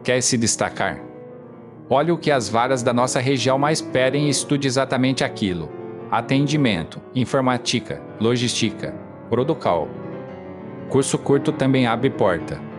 Quer se destacar? Olhe o que as vagas da nossa região mais pedem e estude exatamente aquilo. Atendimento, informática, logística, Producal. Curso curto também abre porta.